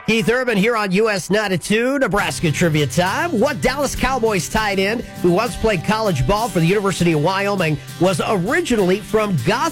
Keith Urban here on US 92, Nebraska Trivia Time. What Dallas Cowboys tight end who once played college ball for the University of Wyoming was originally from Gotham?